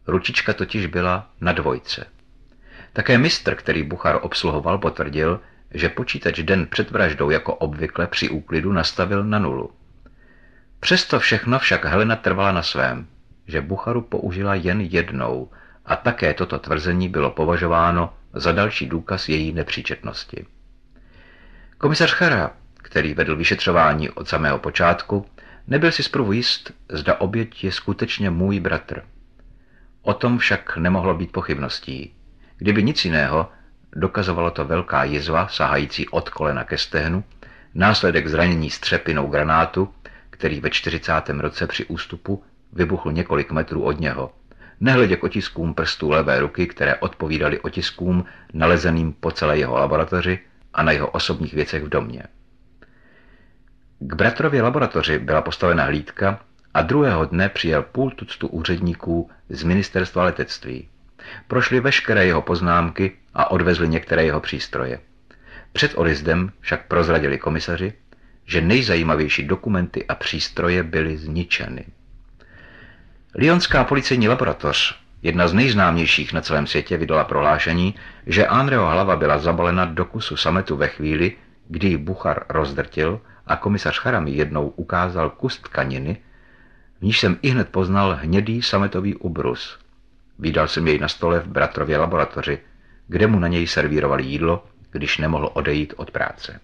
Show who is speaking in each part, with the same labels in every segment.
Speaker 1: Ručička totiž byla na dvojce. Také mistr, který Buchar obsluhoval, potvrdil, že počítač den před vraždou jako obvykle při úklidu nastavil na 0. Přesto všechno však Helena trvala na svém, že Bucharu použila jen jednou a také toto tvrzení bylo považováno za další důkaz její nepříčetnosti. Komisař Chara, který vedl vyšetřování od samého počátku, nebyl si zprvu jist, zda oběť je skutečně můj bratr. O tom však nemohlo být pochybností. Kdyby nic jiného, dokazovalo to velká jizva sahající od kolena ke stehnu, následek zranění střepinou granátu, který ve 40. roce při ústupu vybuchl několik metrů od něho, nehledě k otiskům prstů levé ruky, které odpovídaly otiskům nalezeným po celé jeho laboratoři a na jeho osobních věcech v domě. K bratrově laboratoři byla postavena hlídka a druhého dne přijel půl tuctu úředníků z ministerstva letectví. Prošli veškeré jeho poznámky a odvezli některé jeho přístroje. Před odjezdem však prozradili komisaři, že nejzajímavější dokumenty a přístroje byly zničeny. Lyonská policejní laboratoř, jedna z nejznámějších na celém světě, vydala prohlášení, že Andreho hlava byla zabalena do kusu sametu ve chvíli, kdy ji Buchar rozdrtil a komisař Chara mi jednou ukázal kus tkaniny, v níž jsem ihned poznal hnědý sametový ubrus. Vídal jsem jej na stole v bratrově laboratoři, kde mu na něj servírovali jídlo, když nemohl odejít od práce.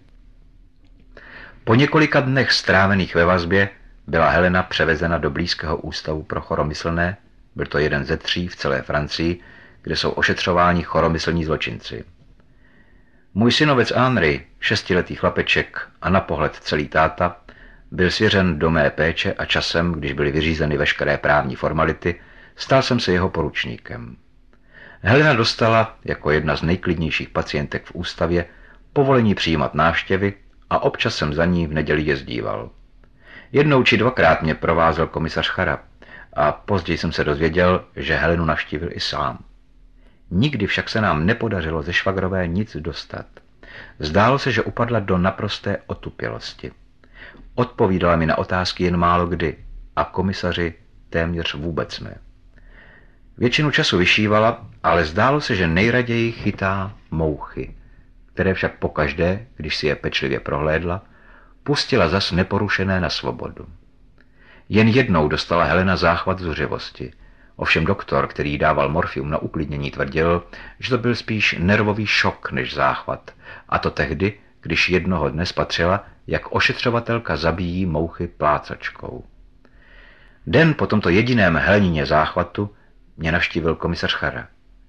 Speaker 1: Po několika dnech strávených ve vazbě byla Helena převezena do blízkého ústavu pro choromyslné, byl to jeden ze 3 v celé Francii, kde jsou ošetřováni choromyslní zločinci. Můj synovec Henri, 6letý chlapeček a na pohled celý táta, byl svěřen do mé péče a časem, když byly vyřízeny veškeré právní formality, stal jsem se jeho poručníkem. Helena dostala, jako jedna z nejklidnějších pacientek v ústavě, povolení přijímat návštěvy a občas jsem za ní v neděli jezdíval. Jednou či dvakrát mě provázel komisař Chara a později jsem se dozvěděl, že Helenu navštívil i sám. Nikdy však se nám nepodařilo ze švagrové nic dostat. Zdálo se, že upadla do naprosté otupělosti. Odpovídala mi na otázky jen málo kdy a komisaři téměř vůbec ne. Většinu času vyšívala, ale zdálo se, že nejraději chytá mouchy, které však pokaždé, když si je pečlivě prohlédla, pustila zas neporušené na svobodu. Jen jednou dostala Helena záchvat zuřivosti. Ovšem doktor, který dával morfium na uklidnění, tvrdil, že to byl spíš nervový šok než záchvat, a to tehdy, když jednoho dne spatřila, jak ošetřovatelka zabíjí mouchy plácačkou. Den po tomto jediném Helenině záchvatu mě navštívil komisař Chara.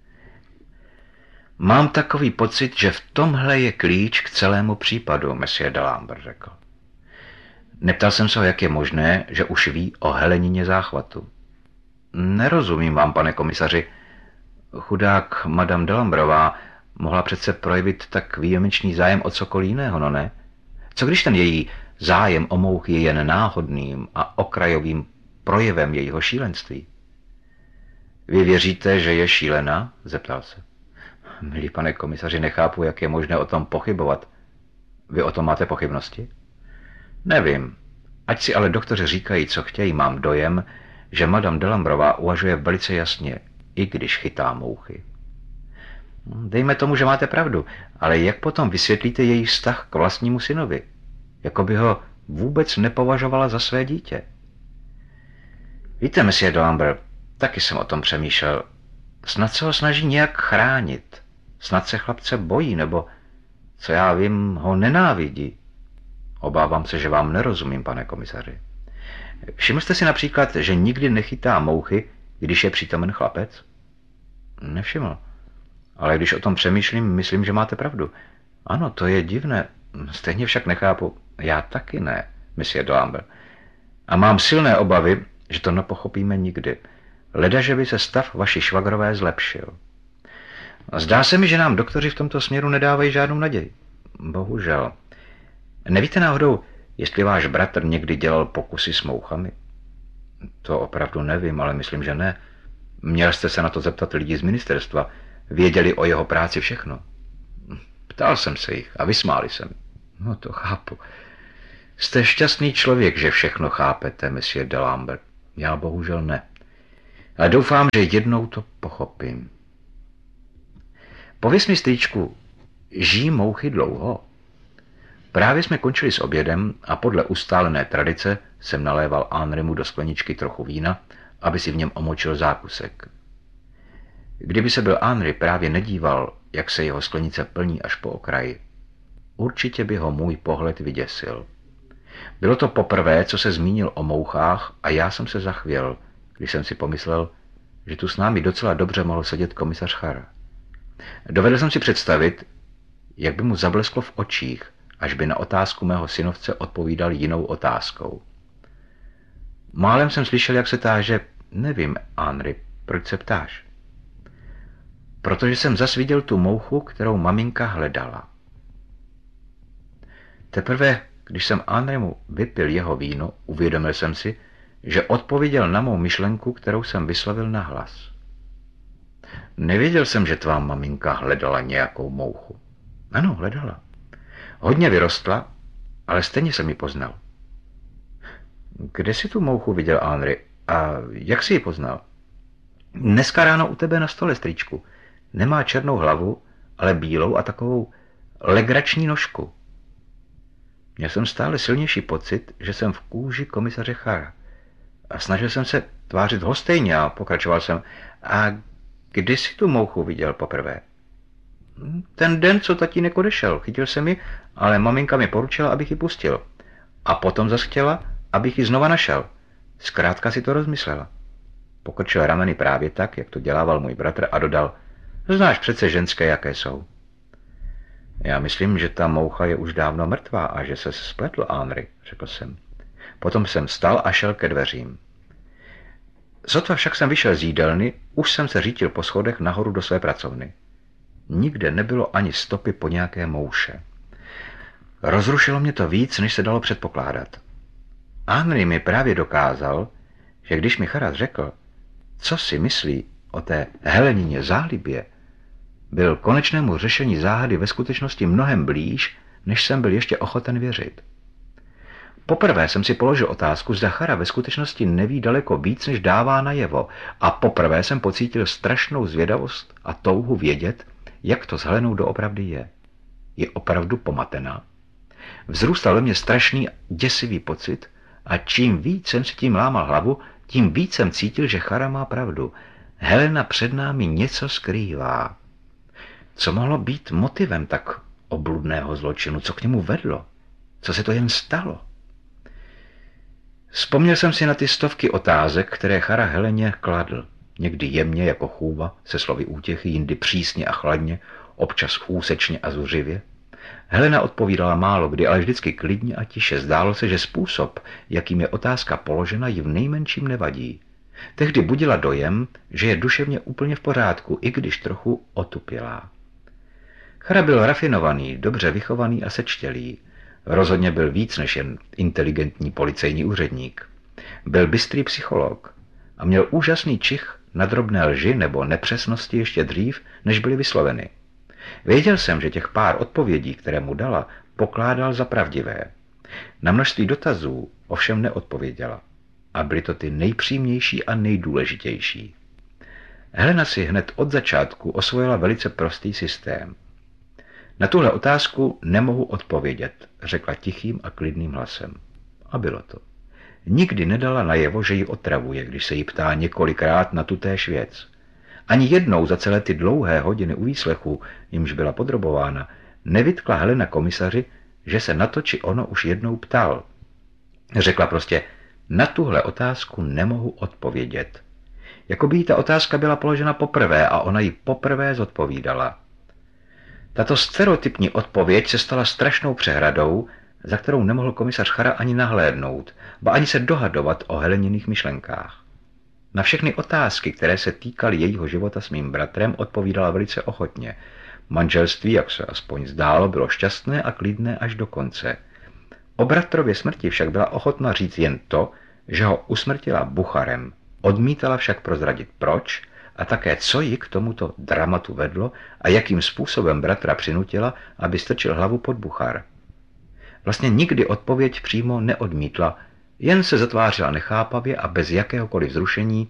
Speaker 1: Mám takový pocit, že v tomhle je klíč k celému případu, monsieur Delambre, řekl. Neptal jsem se ho, jak je možné, že už ví o Helenině záchvatu. Nerozumím vám, pane komisaři. Chudák madame Delambrová mohla přece projevit tak výjimečný zájem o cokoliv jiného, no ne? Co když ten její zájem o mouchy je jen náhodným a okrajovým projevem jejího šílenství? Vy věříte, že je šílená? Zeptal se. Milý pane komisaři, nechápu, jak je možné o tom pochybovat. Vy o tom máte pochybnosti? Nevím. Ať si ale doktoři říkají, co chtějí, mám dojem, že madame Delambrová uvažuje velice jasně, i když chytá mouchy. Dejme tomu, že máte pravdu, ale jak potom vysvětlíte její vztah k vlastnímu synovi? Jako by ho vůbec nepovažovala za své dítě. Víte, monsieur Delambre, taky jsem o tom přemýšlel. Snad se ho snaží nějak chránit. Snad se chlapce bojí, nebo, co já vím, ho nenávidí. Obávám se, že vám nerozumím, pane komisaři. Všiml jste si například, že nikdy nechytá mouchy, když je přítomen chlapec? Nevšiml. Ale když o tom přemýšlím, myslím, že máte pravdu. Ano, to je divné. Stejně však nechápu. Já taky ne, monsieur Delambre. A mám silné obavy, že to nepochopíme nikdy. Leda, že by se stav vaší švagrové zlepšil. Zdá se mi, že nám doktoři v tomto směru nedávají žádnou naději. Bohužel. Nevíte náhodou, jestli váš bratr někdy dělal pokusy s mouchami? To opravdu nevím, ale myslím, že ne. Měl jste se na to zeptat lidí z ministerstva. Věděli o jeho práci všechno. Ptal jsem se jich a vysmáli se mi. No to chápu. Jste šťastný člověk, že všechno chápete, monsieur Delambre. Já bohužel ne. A doufám, že jednou to pochopím. Pověz mi, strýčku, žijí mouchy dlouho? Právě jsme končili s obědem a podle ustálené tradice jsem naléval Henrimu do skleničky trochu vína, aby si v něm omočil zákusek. Kdyby se byl Henri právě nedíval, jak se jeho sklenice plní až po okraji, určitě by ho můj pohled vyděsil. Bylo to poprvé, co se zmínil o mouchách a já jsem se zachvěl, když jsem si pomyslel, že tu s námi docela dobře mohl sedět komisař Chara. Dovedl jsem si představit, jak by mu zablesklo v očích, až by na otázku mého synovce odpovídal jinou otázkou. Málem jsem slyšel, jak se táže, nevím, Henri, proč se ptáš? Protože jsem zas viděl tu mouchu, kterou maminka hledala. Teprve, když jsem Henrimu vypil jeho víno, uvědomil jsem si, že odpověděl na mou myšlenku, kterou jsem vyslovil nahlas. Nevěděl jsem, že tvá maminka hledala nějakou mouchu. Ano, hledala. Hodně vyrostla, ale stejně jsem ji poznal. Kde jsi tu mouchu viděl, Henri? A jak jsi ji poznal? Dneska ráno u tebe na stole, strýčku. Nemá černou hlavu, ale bílou a takovou legrační nožku. Měl jsem stále silnější pocit, že jsem v kůži komisaře Chara. A snažil jsem se tvářit lhostejně a pokračoval jsem. A kdy jsi tu mouchu viděl poprvé? Ten den, co tatínek odešel. Chytil jsem ji, ale maminka mi poručila, abych ji pustil. A potom zas chtěla, abych ji znova našel. Zkrátka si to rozmyslela. Pokrčil rameny právě tak, jak to dělával můj bratr a dodal, znáš přece ženské, jaké jsou. Já myslím, že ta moucha je už dávno mrtvá a že se spletl, Henri, řekl jsem. Potom jsem vstal a šel ke dveřím. Sotva však jsem vyšel z jídelny, už jsem se řítil po schodech nahoru do své pracovny. Nikde nebylo ani stopy po nějaké mouše. Rozrušilo mě to víc, než se dalo předpokládat. Henri mi právě dokázal, že když mi Charas řekl, co si myslí o té Helenině zálibě, byl konečnému řešení záhady ve skutečnosti mnohem blíž, než jsem byl ještě ochoten věřit. Poprvé jsem si položil otázku, zda Chara ve skutečnosti neví daleko víc, než dává najevo, a poprvé jsem pocítil strašnou zvědavost a touhu vědět, jak to s Helenou doopravdy je. Je opravdu pomatená. Vzrůstal ve mně strašný, děsivý pocit a čím víc jsem si tím lámal hlavu, tím víc jsem cítil, že Chara má pravdu. Helena před námi něco skrývá. Co mohlo být motivem tak obludného zločinu? Co k němu vedlo? Co se to jen stalo? Vzpomněl jsem si na ty stovky otázek, které Chara Heleně kladl. Někdy jemně jako chůva, se slovy útěchy, jindy přísně a chladně, občas úsečně a zuřivě. Helena odpovídala málo kdy, ale vždycky klidně a tiše. Zdálo se, že způsob, jakým je otázka položena, jí v nejmenším nevadí. Tehdy budila dojem, že je duševně úplně v pořádku, i když trochu otupělá. Chara byl rafinovaný, dobře vychovaný a sečtělý. Rozhodně byl víc než jen inteligentní policejní úředník. Byl bystrý psycholog a měl úžasný čich na drobné lži nebo nepřesnosti ještě dřív, než byly vysloveny. Věděl jsem, že těch pár odpovědí, které mu dala, pokládal za pravdivé. Na množství dotazů ovšem neodpověděla. A byly to ty nejpřímnější a nejdůležitější. Helena si hned od začátku osvojila velice prostý systém. Na tuhle otázku nemohu odpovědět, řekla tichým a klidným hlasem. A bylo to. Nikdy nedala najevo, že ji otravuje, když se jí ptá několikrát na tutéž věc. Ani jednou za celé ty dlouhé hodiny u výslechu, jimž byla podrobována, nevytkla Helena komisaři, že se na to či ono už jednou ptal. Řekla prostě, na tuhle otázku nemohu odpovědět. Jako by jí ta otázka byla položena poprvé a ona ji poprvé zodpovídala. Tato stereotypní odpověď se stala strašnou přehradou, za kterou nemohl komisař Chara ani nahlédnout, ba ani se dohadovat o Heleniných myšlenkách. Na všechny otázky, které se týkaly jejího života s mým bratrem, odpovídala velice ochotně. Manželství, jak se aspoň zdálo, bylo šťastné a klidné až do konce. O bratrově smrti však byla ochotna říct jen to, že ho usmrtila Bucharem. Odmítala však prozradit proč a také co ji k tomuto dramatu vedlo a jakým způsobem bratra přinutila, aby strčil hlavu pod Buchar. Vlastně nikdy odpověď přímo neodmítla, jen se zatvářila nechápavě a bez jakéhokoliv vzrušení,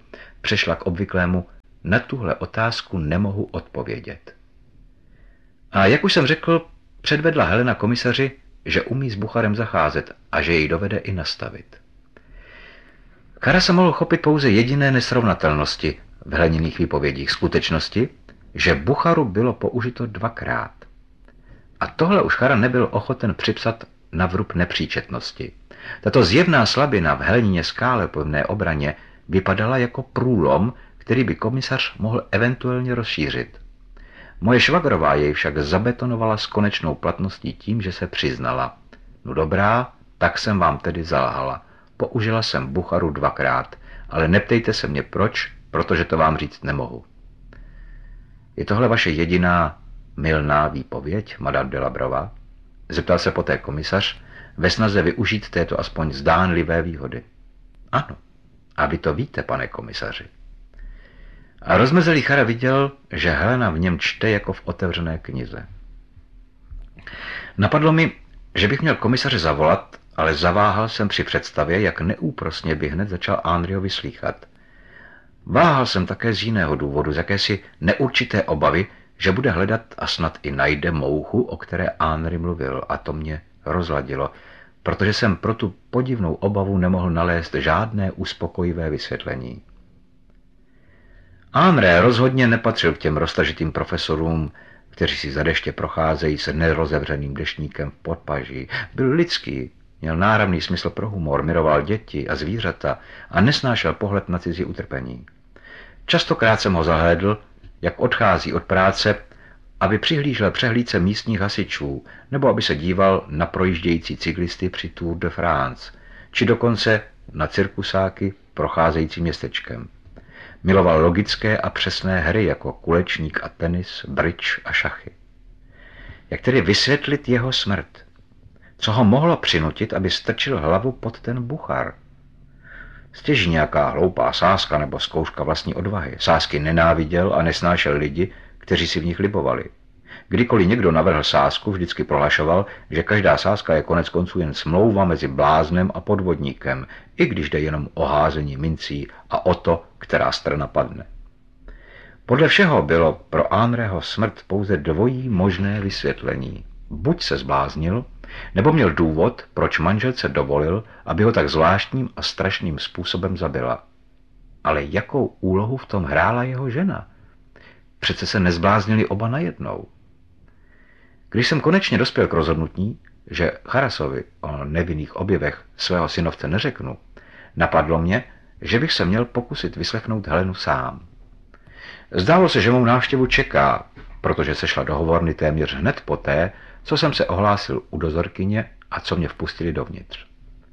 Speaker 1: přešla k obvyklému: na tuhle otázku nemohu odpovědět. A jak už jsem řekl, předvedla Helena komisaři, že umí s Bucharem zacházet a že jej dovede i nastavit. Kara se mohl chopit pouze jediné nesrovnatelnosti v Heleněných výpovědích, skutečnosti, že Bucharu bylo použito 2krát. A tohle už Kara nebyl ochoten připsat na vrub nepříčetnosti. Tato zjevná slabina v Helenině skále pevné obraně vypadala jako průlom, který by komisař mohl eventuálně rozšířit. Moje švagrová jej však zabetonovala s konečnou platností tím, že se přiznala: no dobrá, tak jsem vám tedy zalhala. Použila jsem Bucharu 2krát, ale neptejte se mě proč, protože to vám říct nemohu. Je tohle vaše jediná mylná výpověď, madame de Labrova? Zeptal se poté komisař ve snaze využít této aspoň zdánlivé výhody. Ano, a vy to víte, pane komisaři. A rozmrzelý Chara viděl, že Helena v něm čte jako v otevřené knize. Napadlo mi, že bych měl komisaře zavolat, ale zaváhal jsem při představě, jak neúprosně by hned začal Henryho vyslýchat. Váhal jsem také z jiného důvodu, z jakési neurčité obavy, že bude hledat a snad i najde mouchu, o které Henry mluvil, a to mě rozladilo, protože jsem pro tu podivnou obavu nemohl nalézt žádné uspokojivé vysvětlení. Henry rozhodně nepatřil k těm roztažitým profesorům, kteří si za deště procházejí se nerozevřeným deštníkem v podpaží. Byl lidský, měl náramný smysl pro humor, miloval děti a zvířata a nesnášel pohled na cizí utrpení. Častokrát jsem ho zahlédl, jak odchází od práce, aby přihlížel přehlídce místních hasičů, nebo aby se díval na projíždějící cyklisty při Tour de France, či dokonce na cirkusáky procházející městečkem. Miloval logické a přesné hry jako kulečník a tenis, bridge a šachy. Jak tedy vysvětlit jeho smrt? Co ho mohlo přinutit, aby strčil hlavu pod ten Buchar? Stěží nějaká hloupá sázka nebo zkouška vlastní odvahy. Sázky nenáviděl a nesnášel lidi, kteří si v nich libovali. Kdykoliv někdo navrhl sázku, vždycky prohlašoval, že každá sázka je konec konců jen smlouva mezi bláznem a podvodníkem, i když jde jenom o házení mincí a o to, která strana padne. Podle všeho bylo pro Henryho smrt pouze dvojí možné vysvětlení. Buď se zbláznil, nebo měl důvod, proč manželce dovolil, aby ho tak zvláštním a strašným způsobem zabila. Ale jakou úlohu v tom hrála jeho žena? Přece se nezbláznili oba najednou. Když jsem konečně dospěl k rozhodnutí, že Charasovi o nevinných objevech svého synovce neřeknu, napadlo mě, že bych se měl pokusit vyslechnout Helenu sám. Zdálo se, že mou návštěvu čeká, protože se šla do hovorny téměř hned poté, co jsem se ohlásil u dozorkyně a co mě vpustili dovnitř.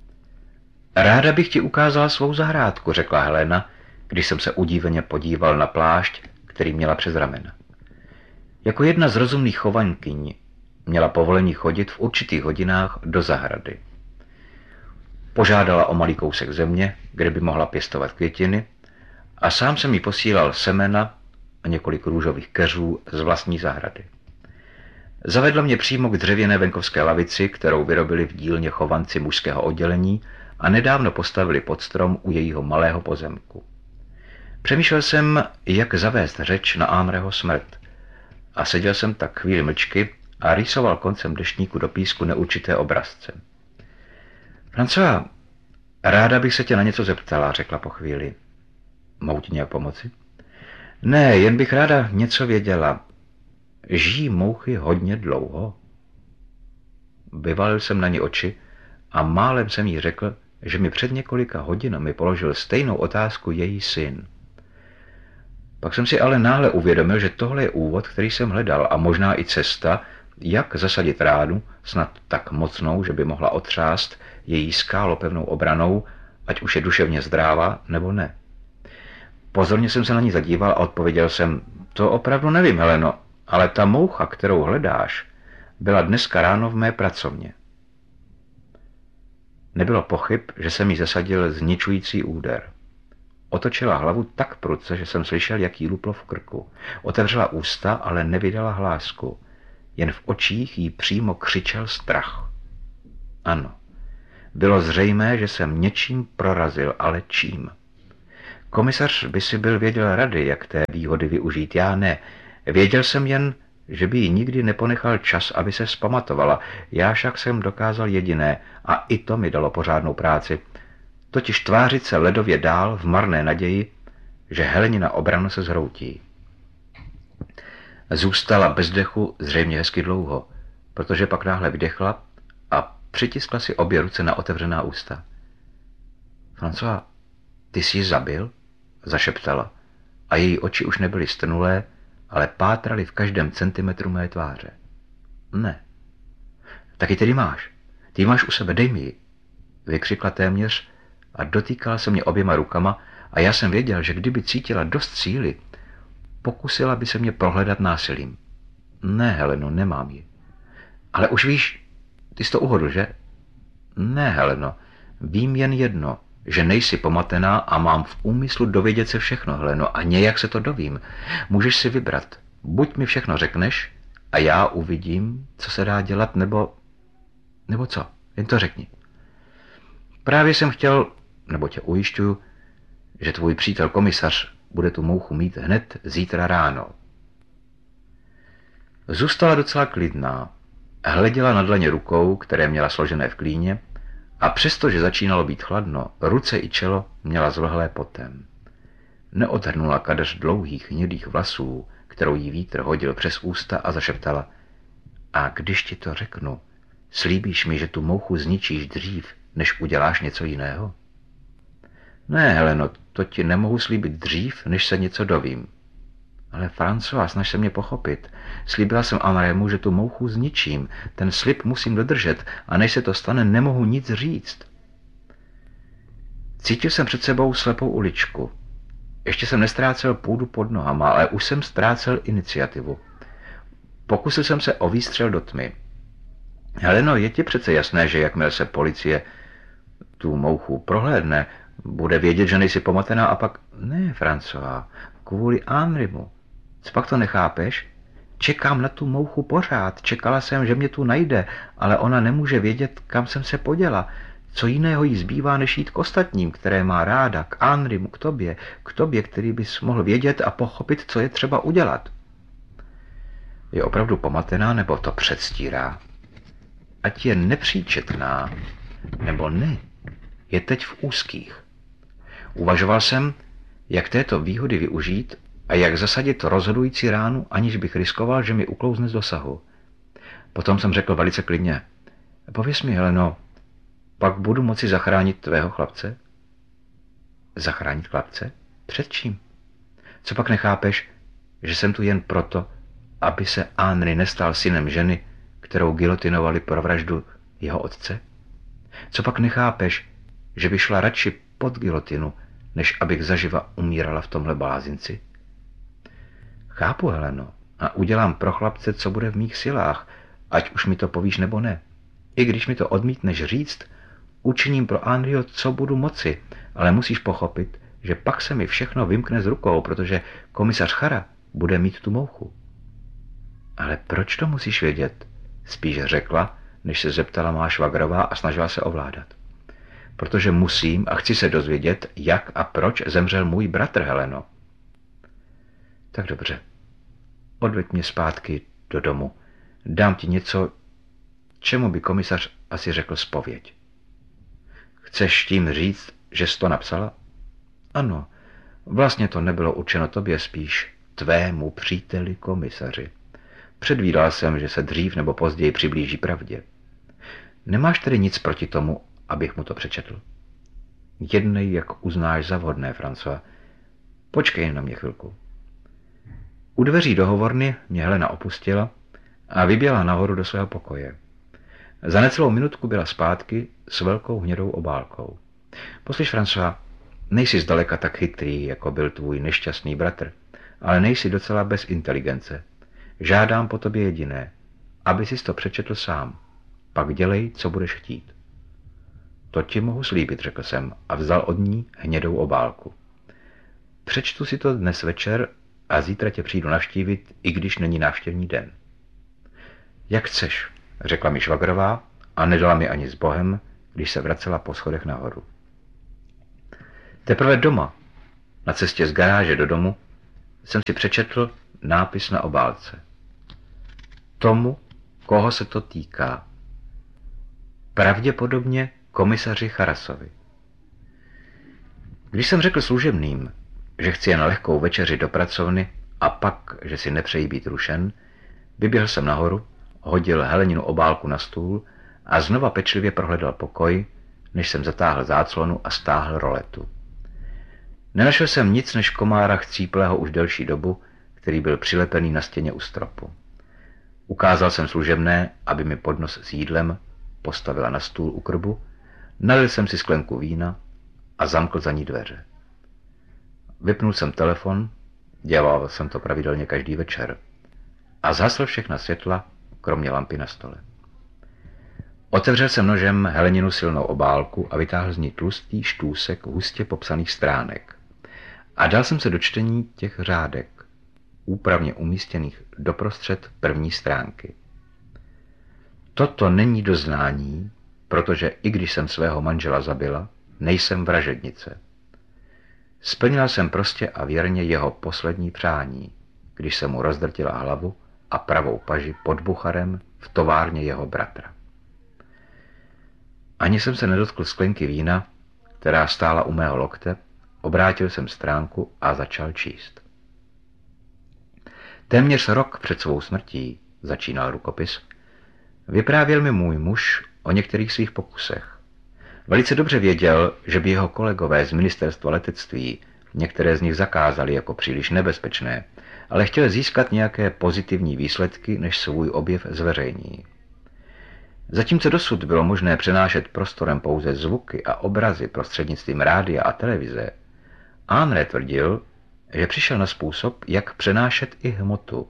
Speaker 1: Ráda bych ti ukázala svou zahrádku, řekla Helena, když jsem se udíveně podíval na plášť, který měla přes ramena. Jako jedna z rozumných chovankyň měla povolení chodit v určitých hodinách do zahrady. Požádala o malý kousek země, kde by mohla pěstovat květiny, a sám jsem jí posílal semena a několik růžových keřů z vlastní zahrady. Zavedl mě přímo k dřevěné venkovské lavici, kterou vyrobili v dílně chovanci mužského oddělení a nedávno postavili pod strom u jejího malého pozemku. Přemýšlel jsem, jak zavést řeč na Henryho smrt, a seděl jsem tak chvíli mlčky a rýsoval koncem deštníku do písku neurčité obrazce. François, ráda bych se tě na něco zeptala, řekla po chvíli. Mohu ti nějak pomoci? Ne, jen bych ráda něco věděla. Žijí mouchy hodně dlouho? Vyvalil jsem na ní oči a málem jsem jí řekl, že mi před několika hodinami položil stejnou otázku její syn. Pak jsem si ale náhle uvědomil, že tohle je úvod, který jsem hledal, a možná i cesta, jak zasadit ránu, snad tak mocnou, že by mohla otřást její skálopevnou obranou, ať už je duševně zdrává, nebo ne. Pozorně jsem se na ní zadíval a odpověděl jsem, to opravdu nevím, Heleno, ale ta moucha, kterou hledáš, byla dneska ráno v mé pracovně. Nebylo pochyb, že jsem jí zasadil zničující úder. Otočila hlavu tak prudce, že jsem slyšel, jak jí luplo v krku. Otevřela ústa, ale nevydala hlásku. Jen v očích jí přímo křičel strach. Ano, bylo zřejmé, že jsem něčím prorazil, ale čím. Komisař by si byl věděl rady, jak té výhody využít, já ne. Věděl jsem jen, že by jí nikdy neponechal čas, aby se vzpamatovala. Já však jsem dokázal jediné a i to mi dalo pořádnou práci. Totiž tvářit se ledově dál v marné naději, že Helenina obrana se zhroutí. Zůstala bez dechu zřejmě hezky dlouho, protože pak náhle vydechla a přitiskla si obě ruce na otevřená ústa. François, ty jsi ji zabil? Zašeptala a její oči už nebyly strnulé, ale pátraly v každém centimetru mé tváře. Ne. Taky tedy máš. Ty máš u sebe, dej mi ji. Vykřikla téměř a dotýkala se mě oběma rukama a já jsem věděl, že kdyby cítila dost síly, pokusila by se mě prohledat násilím. Ne, Heleno, nemám ji. Ale už víš, ty jsi to uhodl, že? Ne, Heleno, vím jen jedno, že nejsi pomatená a mám v úmyslu dovědět se všechno, Heleno, a nějak se to dovím. Můžeš si vybrat. Buď mi všechno řekneš a já uvidím, co se dá dělat, nebo co? Jen to řekni. Právě jsem chtěl, nebo tě ujišťuju, že tvůj přítel komisař bude tu mouchu mít hned zítra ráno. Zůstala docela klidná. Hleděla na dlaně rukou, které měla složené v klíně, a přestože začínalo být chladno, ruce i čelo měla zvlhlé potem. Neodhrnula kadeř dlouhých hnědých vlasů, kterou jí vítr hodil přes ústa a zašeptala: a když ti to řeknu, slíbíš mi, že tu mouchu zničíš dřív, než uděláš něco jiného? Ne, Heleno, to ti nemohu slíbit dřív, než se něco dovím. Ale François, snaž se mě pochopit. Slíbila jsem Henrimu, že tu mouchu zničím. Ten slib musím dodržet a než se to stane, nemohu nic říct. Cítil jsem před sebou slepou uličku. Ještě jsem nestrácel půdu pod nohama, ale už jsem ztrácel iniciativu. Pokusil jsem se o výstřel do tmy. Heleno, je ti přece jasné, že jakmile se policie tu mouchu prohlédne, bude vědět, že nejsi pomatená a pak... Ne, François, kvůli Henrimu. Copak to nechápeš? Čekám na tu mouchu pořád. Čekala jsem, že mě tu najde, ale ona nemůže vědět, kam jsem se poděla. Co jiného jí zbývá, než jít k ostatním, které má ráda, k Henrimu, k tobě, který bys mohl vědět a pochopit, co je třeba udělat. Je opravdu pomatená, nebo to předstírá? Ať je nepříčetná, nebo ne, je teď v úzkých. Uvažoval jsem, jak této výhody využít a jak zasadit rozhodující ránu, aniž bych riskoval, že mi uklouzne z dosahu. Potom jsem řekl velice klidně: pověz mi, Heleno, pak budu moci zachránit tvého chlapce? Zachránit chlapce? Před čím? Co pak nechápeš, že jsem tu jen proto, aby se Henri nestal synem ženy, kterou gilotinovali pro vraždu jeho otce? Co pak nechápeš, že by šla radši pod gilotinu, než abych zaživa umírala v tomhle blázinci? Chápu, Heleno, a udělám pro chlapce, co bude v mých silách, ať už mi to povíš nebo ne. I když mi to odmítneš říct, učiním pro Henriho, co budu moci, ale musíš pochopit, že pak se mi všechno vymkne z rukou, protože komisař Chara bude mít tu mouchu. Ale proč to musíš vědět? Spíš řekla, než se zeptala má švagrová a snažila se ovládat. Protože musím a chci se dozvědět, jak a proč zemřel můj bratr, Heleno. Tak dobře. Odveď mě zpátky do domu. Dám ti něco, čemu by komisař asi řekl zpověď. Chceš tím říct, že jsi to napsala? Ano, vlastně to nebylo určeno tobě, spíš tvému příteli komisaři. Předvídal jsem, že se dřív nebo později přiblíží pravdě. Nemáš tedy nic proti tomu, abych mu to přečetl? Jednej, jak uznáš za vhodné, François. Počkej na mě chvilku. U dveří do hovorny mě Helena opustila a vyběhla nahoru do svého pokoje. Za necelou minutku byla zpátky s velkou hnědou obálkou. Poslyš, François, nejsi zdaleka tak chytrý, jako byl tvůj nešťastný bratr, ale nejsi docela bez inteligence. Žádám po tobě jediné, aby sis to přečetl sám. Pak dělej, co budeš chtít. To ti mohu slíbit, řekl jsem a vzal od ní hnědou obálku. Přečtu si to dnes večer a zítra tě přijdu navštívit, i když není návštěvní den. Jak chceš, řekla mi švagrová a nedala mi ani s Bohem, když se vracela po schodech nahoru. Teprve doma, Na cestě z garáže do domu jsem si přečetl nápis na obálce. Tomu, koho se to týká. Pravděpodobně komisaři Charasovi. Když jsem řekl služebným, že chci jen lehkou večeři do pracovny a pak, že si nepřeji být rušen, vyběhl jsem nahoru, hodil Heleninu obálku na stůl a znova pečlivě prohledal pokoj, než jsem zatáhl záclonu a stáhl roletu. Nenašel jsem nic než komára chcíplého už delší dobu, který byl přilepený na stěně u stropu. Ukázal jsem služebné, aby mi podnos s jídlem postavila na stůl u krbu, nalil jsem si sklenku vína a zamkl za ní dveře. Vypnul jsem telefon, dělal jsem to pravidelně každý večer, a zhasl všechna světla, kromě lampy na stole. Otevřel jsem nožem Heleninu silnou obálku a vytáhl z ní tlustý štůsek hustě popsaných stránek. A dal jsem se do čtení těch řádek, úpravně umístěných doprostřed první stránky. Toto není doznání, protože i když jsem svého manžela zabila, nejsem vražednice. Splnila jsem prostě a věrně jeho poslední přání, když jsem mu rozdrtila hlavu a pravou paži pod Bucharem v továrně jeho bratra. Ani jsem se nedotkl sklenky vína, která stála u mého lokte, obrátil jsem stránku a začal číst. Téměř rok před svou smrtí, začínal rukopis, vyprávěl mi můj muž o některých svých pokusech. Velice dobře věděl, že by jeho kolegové z ministerstva letectví některé z nich zakázali jako příliš nebezpečné, ale chtěl získat nějaké pozitivní výsledky, než svůj objev zveřejní. Zatímco dosud bylo možné přenášet prostorem pouze zvuky a obrazy prostřednictvím rádia a televize, Henry tvrdil, že přišel na způsob, jak přenášet i hmotu.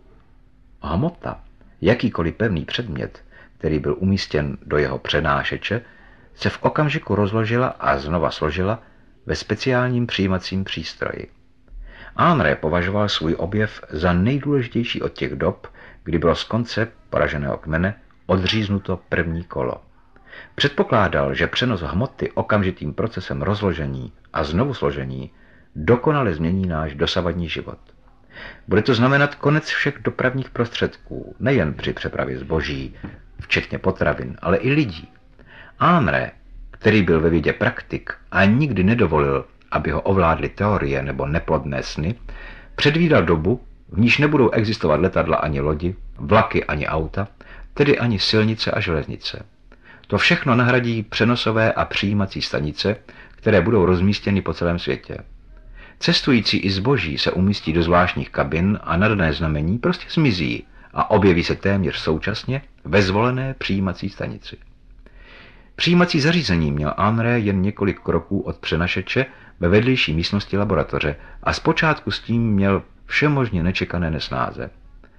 Speaker 1: Hmota, jakýkoliv pevný předmět, který byl umístěn do jeho přenášeče, se v okamžiku rozložila a znova složila ve speciálním přijímacím přístroji. Henry považoval svůj objev za nejdůležitější od těch dob, kdy bylo z konce poraženého kmene odříznuto první kolo. Předpokládal, že přenos hmoty okamžitým procesem rozložení a znovu složení dokonale změní náš dosavadní život. Bude to znamenat konec všech dopravních prostředků, nejen při přepravě zboží, včetně potravin, ale i lidí. Henry, který byl ve vědě praktik a nikdy nedovolil, aby ho ovládly teorie nebo neplodné sny, předvídal dobu, v níž nebudou existovat letadla ani lodi, vlaky ani auta, tedy ani silnice a železnice. To všechno nahradí přenosové a přijímací stanice, které budou rozmístěny po celém světě. Cestující i zboží se umístí do zvláštních kabin a nadané znamení prostě zmizí a objeví se téměř současně ve zvolené přijímací stanici. Přijímací zařízení měl Henry jen několik kroků od přenašeče ve vedlejší místnosti laboratoře a zpočátku s tím měl všemožně nečekané nesnáze.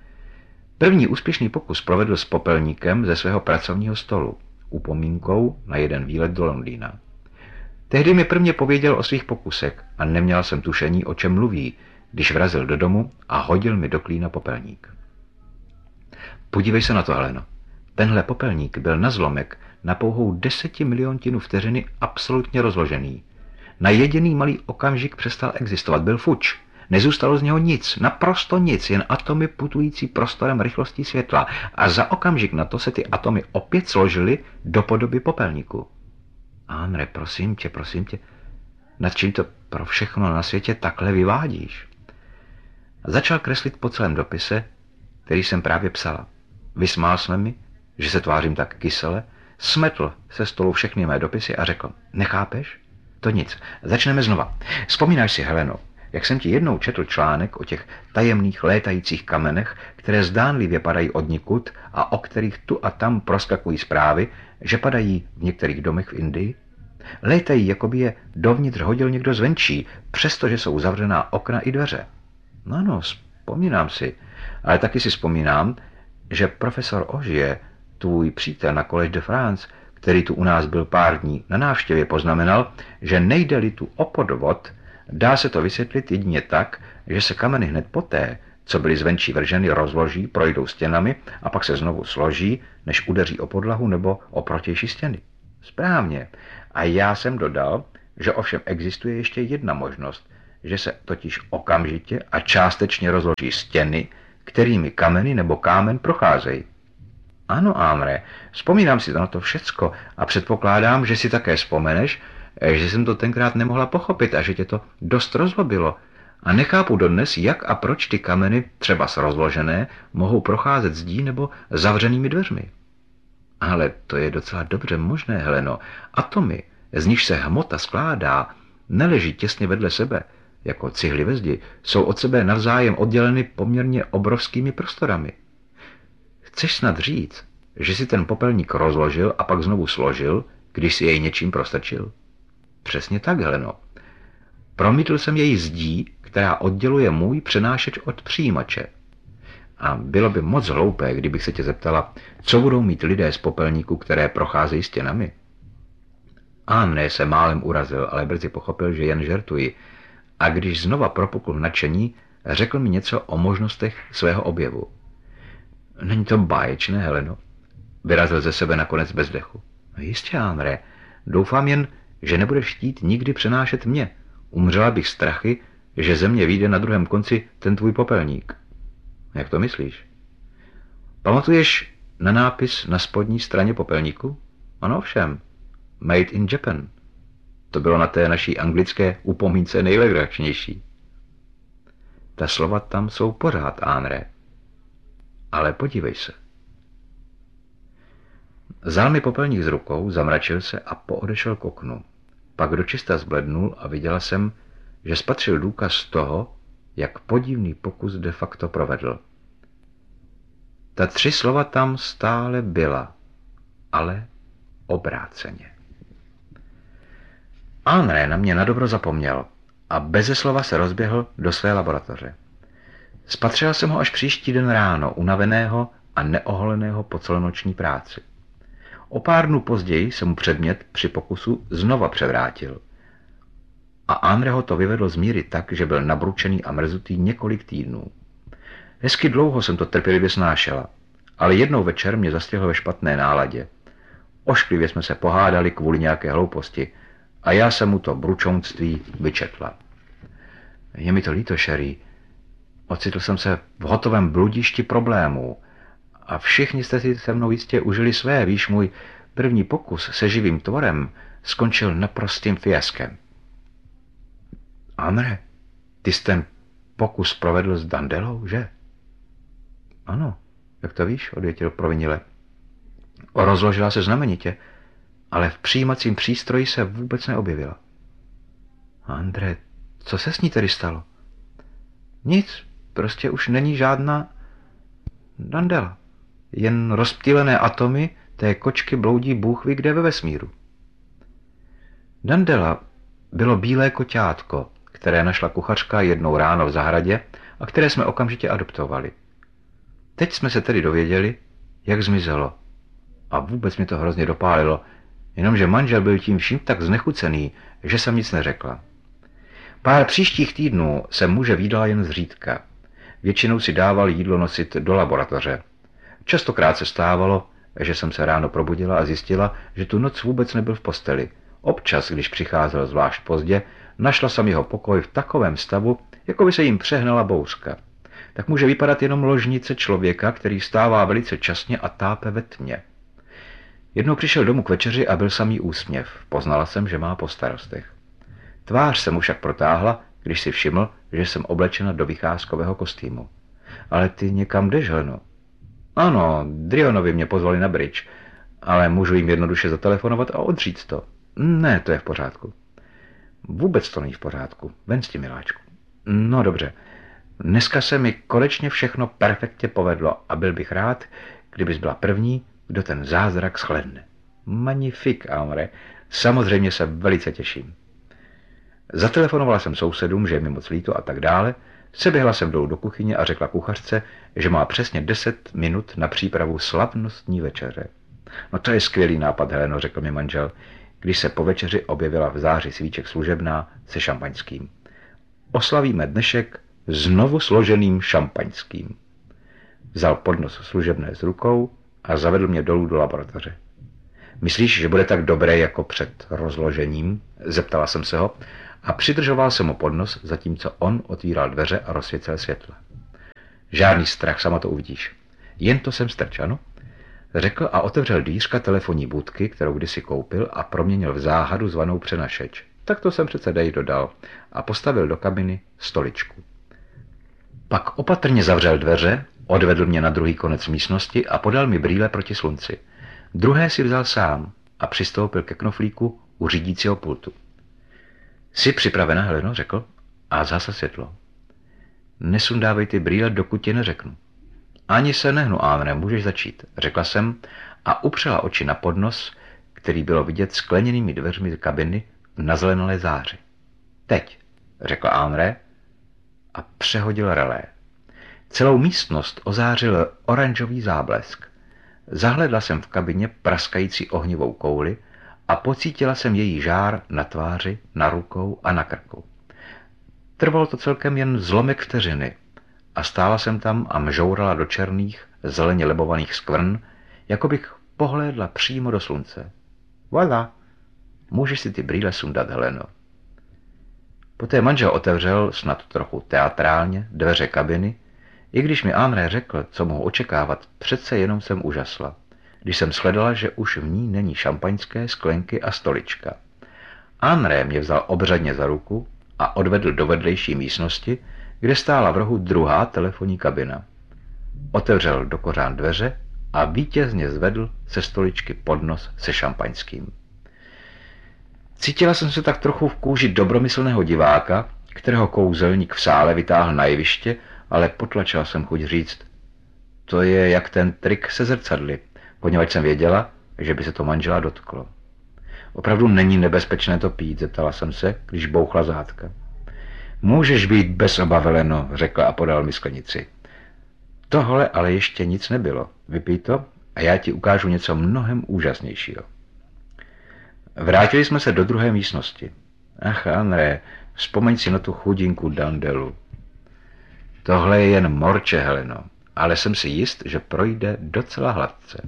Speaker 1: První úspěšný pokus provedl s popelníkem ze svého pracovního stolu, upomínkou na jeden výlet do Londýna. Tehdy mi prvně pověděl o svých pokusech a neměl jsem tušení, o čem mluví, když vrazil do domu a hodil mi do klína popelník. Podívej se na to, Heleno. Tenhle popelník byl na zlomek na pouhou 10 miliontinu vteřiny absolutně rozložený. Na jediný malý okamžik přestal existovat, byl fuč. Nezůstalo z něho nic, naprosto nic, jen atomy putující prostorem rychlostí světla a za okamžik na to se ty atomy opět složily do podoby popelníku. Henry, prosím tě, nad čím to pro všechno na světě takhle vyvádíš? Začal kreslit po celém dopise, který jsem právě psala. Vysmál jsme mi, že se tvářím tak kysele, smetl se stolu všechny mé dopisy a řekl, nechápeš? To nic, začneme znova. Vzpomínáš si, Heleno, jak jsem ti jednou četl článek o těch tajemných létajících kamenech, které zdánlivě padají odnikud a o kterých tu a tam proskakují zprávy, že padají v některých domech v Indii? Létají, jako by je dovnitř hodil někdo zvenčí, přestože jsou zavřená okna i dveře. No, vzpomínám si, ale taky si vzpomínám, že profesor Ogier, tvůj přítel na Collège de France, který tu u nás byl pár dní na návštěvě, poznamenal, že nejde-li tu o podvod, dá se to vysvětlit jedině tak, že se kameny hned poté, co byly zvenčí vrženy, rozloží, projdou stěnami a pak se znovu složí, než udeří o podlahu nebo o protější stěny. Správně. A já jsem dodal, že ovšem existuje ještě jedna možnost, že se totiž okamžitě a částečně rozloží stěny, kterými kameny nebo kámen procházejí. Ano, Amre, vzpomínám si na to všecko a předpokládám, že si také vzpomeneš, že jsem to tenkrát nemohla pochopit a že tě to dost rozlobilo. A nechápu dodnes, jak a proč ty kameny, třeba rozložené, mohou procházet zdí nebo zavřenými dveřmi. Ale to je docela dobře možné, Heleno. Atomy, z nich se hmota skládá, neleží těsně vedle sebe, jako cihly ve zdi, jsou od sebe navzájem odděleny poměrně obrovskými prostorami. Chceš snad říct, že si ten popelník rozložil a pak znovu složil, když si jej něčím prostrčil? Přesně tak, Heleno. Promítl jsem jej zdí, která odděluje můj přenášeč od přijímače. A bylo by moc hloupé, kdybych se tě zeptala, co budou mít lidé z popelníku, které procházejí stěnami. Anne se málem urazil, ale brzy pochopil, že jen žertuji. A když znova propukl v nadšení, řekl mi něco o možnostech svého objevu. Není to báječné, Heleno? Vyrazil ze sebe nakonec bez dechu. Jistě, Amre. Doufám jen, že nebudeš chtít nikdy přenášet mě. Umřela bych strachy, že ze mě vyjde na druhém konci ten tvůj popelník. Jak to myslíš? Pamatuješ na nápis na spodní straně popelníku? Ano, všem. Made in Japan. To bylo na té naší anglické upomínce nejlegračnější. Ta slova tam jsou pořád, Anre. Ale podívej se. Vzal mi popelník z rukou, zamračil se a poodešel k oknu. Pak dočista zblednul a viděla jsem, že spatřil důkaz toho, jak podivný pokus de facto provedl. Ta 3 slova tam stále byla, ale obráceně. Henri na mě nadobro zapomněl a beze slova se rozběhl do své laboratoře. Spatřila jsem ho až příští den ráno, unaveného a neoholeného po celonoční práci. O pár dnů později se mu předmět při pokusu znova převrátil. A Henri ho to vyvedl z míry tak, že byl nabručený a mrzutý několik týdnů. Hezky dlouho jsem to trpělivě snášela, ale jednou večer mě zastihl ve špatné náladě. Ošklivě jsme se pohádali kvůli nějaké hlouposti a já jsem mu to bručounství vyčetla. Je mi to líto, Sherry. Ocitl jsem se v hotovém bludišti problémů a všichni jste si se mnou jistě užili své. Víš, můj první pokus se živým tvorem skončil naprostým fiaskem. Henri, ty jsi ten pokus provedl s Dandelou, že? Ano, jak to víš, odvětil provinile. Rozložila se znamenitě, ale v přijímacím přístroji se vůbec neobjevila. Andre, co se s ní tedy stalo? Nic, prostě už není žádná Dandela. Jen rozptýlené atomy té kočky bloudí bůh ví kde ve vesmíru. Dandela bylo bílé koťátko, které našla kuchařka jednou ráno v zahradě a které jsme okamžitě adoptovali. Teď jsme se tedy dověděli, jak zmizelo. A vůbec mi to hrozně dopálilo, jenomže manžel byl tím vším tak znechucený, že jsem nic neřekla. Pár příštích týdnů jsem muže vídala jen zřídka. Většinou si dával jídlo nosit do laboratoře. Častokrát se stávalo, že jsem se ráno probudila a zjistila, že tu noc vůbec nebyl v posteli. Občas, když přicházel zvlášť pozdě, našla jsem jeho pokoj v takovém stavu, jako by se jim přehnala bouřka. Tak může vypadat jenom ložnice člověka, který vstává velice časně a tápe ve tmě. Jednou přišel domů k večeři a byl samý úsměv. Poznala jsem, že má po starostech. Tvář se mu však protáhla, když si všiml, že jsem oblečena do vycházkového kostýmu. Ale ty někam jdeš, Heleno? Ano, Drionovi mě pozvali na bridge, ale můžu jim jednoduše zatelefonovat a odříct to. Ne, to je v pořádku. Vůbec to není v pořádku. Ven s tím, miláčku. No dobře. Dneska se mi konečně všechno perfektně povedlo a byl bych rád, kdybys byla první, kdo ten zázrak shledne. Magnifik, Henri. Samozřejmě se velice těším. Zatelefonovala jsem sousedům, že je mi moc líto a tak dále. Seběhla jsem dolů do kuchyně a řekla kuchařce, že má přesně 10 minut na přípravu slavnostní večeře. No to je skvělý nápad, Heleno, řekl mi manžel, když se po večeři objevila v záři svíček služebná se šampaňským. Oslavíme dnešek znovu složeným šampaňským. Vzal podnos služebné z rukou a zavedl mě dolů do laboratoře. Myslíš, že bude tak dobré jako před rozložením? Zeptala jsem se ho a přidržoval se mu pod nos, zatímco on otvíral dveře a rozsvícel světla. Žádný strach, sama to uvidíš. Jen to jsem strč, ano? Řekl a otevřel dvířka telefonní budky, kterou kdysi koupil a proměnil v záhadu zvanou přenašeč. Tak to jsem přece dej dodal a postavil do kabiny stoličku. Pak opatrně zavřel dveře, odvedl mě na druhý konec místnosti a podal mi brýle proti slunci. Druhé si vzal sám a přistoupil ke knoflíku u řídícího pultu. Jsi připravena, Heleno, řekl a zhasl světlo. Nesundávej ty brýle, dokud ti neřeknu. Ani se nehnu, Anne, můžeš začít, řekla jsem a upřela oči na podnos, který bylo vidět skleněnými dveřmi kabiny v nazelenalé záři. Teď, řekla Anne a přehodil relé. Celou místnost ozářil oranžový záblesk. Zahledla jsem v kabině praskající ohnivou kouli a pocítila jsem její žár na tváři, na rukou a na krku. Trvalo to celkem jen zlomek vteřiny a stála jsem tam a mžourala do černých, zeleně lebovaných skvrn, jako bych pohlédla přímo do slunce. Voilà, můžeš si ty brýle sundat, Heleno. Poté manžel otevřel, snad trochu teatrálně, dveře kabiny, i když mi André řekl, co mohu očekávat, přece jenom jsem úžasla, když jsem shledala, že už v ní není šampaňské, sklenky a stolička. André mě vzal obřadně za ruku a odvedl do vedlejší místnosti, kde stála v rohu druhá telefonní kabina. Otevřel do kořán dveře a vítězně zvedl se stoličky podnos se šampaňským. Cítila jsem se tak trochu v kůži dobromyslného diváka, kterého kouzelník v sále vytáhl na jeviště, ale potlačila jsem chuť říct, to je jak ten trik se zrcadly, poněvadž jsem věděla, že by se to manžela dotklo. Opravdu není nebezpečné to pít, zeptala jsem se, když bouchla zátka. Můžeš být bez obav, Heleno, řekla a podal mi sklenici. Tohle ale ještě nic nebylo. Vypij to a já ti ukážu něco mnohem úžasnějšího. Vrátili jsme se do druhé místnosti. Ach, André, vzpomeň si na tu chudinku Dandelu. Tohle je jen morče, Heleno, ale jsem si jist, že projde docela hladce.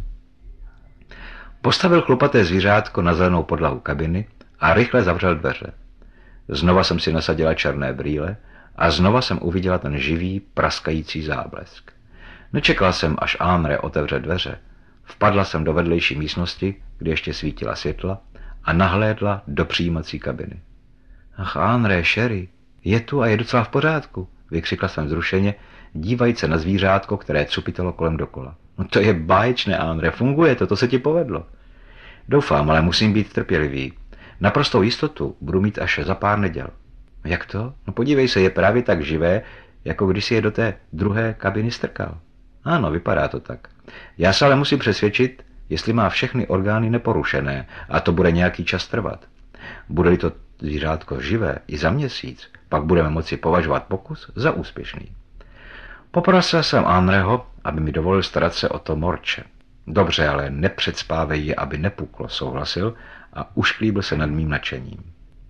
Speaker 1: Postavil chlupaté zvířátko na zelenou podlahu kabiny a rychle zavřel dveře. Znova jsem si nasadila černé brýle a znova jsem uviděla ten živý, praskající záblesk. Nečekala jsem, až André otevře dveře. Vpadla jsem do vedlejší místnosti, kde ještě svítila světla, a nahlédla do přijímací kabiny. Ach, André, Sherry, je tu a je docela v pořádku, vykřikla jsem vzrušeně, dívajíc se na zvířátko, které cupitalo kolem dokola. No to je báječné, André, funguje to se ti povedlo. Doufám, ale musím být trpělivý. Naprostou jistotu budu mít až za pár neděl. Jak to? No podívej se, je právě tak živé, jako když si je do té druhé kabiny strkal. Ano, vypadá to tak. Já se ale musím přesvědčit, jestli má všechny orgány neporušené, a to bude nějaký čas trvat. Bude-li to zvířátko živé i za měsíc, pak budeme moci považovat pokus za úspěšný. Poprosil jsem Andreho, aby mi dovolil starat se o to morče. Dobře, ale nepředspávej je, aby nepuklo, souhlasil a ušklíbil se nad mým nadšením.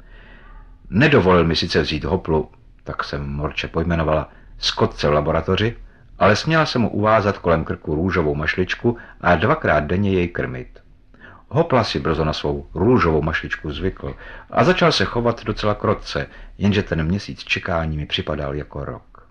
Speaker 1: Nedovolil mi sice vzít hoplu, tak jsem morče pojmenovala, skotce v laboratoři, ale směla se mu uvázat kolem krku růžovou mašličku a 2krát denně jej krmit. Hopla si brzo na svou růžovou mašličku zvykl a začal se chovat docela krotce, jenže ten měsíc čekání mi připadal jako rok.